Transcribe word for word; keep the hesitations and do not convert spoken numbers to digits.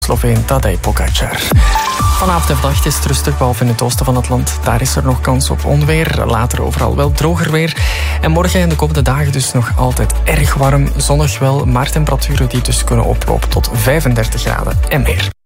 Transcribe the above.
Sloveen Tadej Pogačar. Vanavond en vannacht is het rustig, behalve in het oosten van het land. Daar is er nog kans op onweer. Later overal wel droger weer. En morgen en de komende dagen dus nog altijd erg warm. Zonnig wel, maar temperaturen die dus kunnen oplopen tot vijfendertig graden en meer.